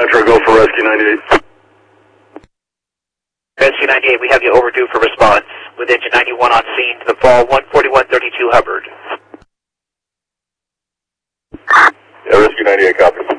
Metro, go for Rescue 98. Rescue 98, we have you overdue for response with engine 91 on scene to the fall 14132 Hubbard. Yeah, Rescue 98, copy.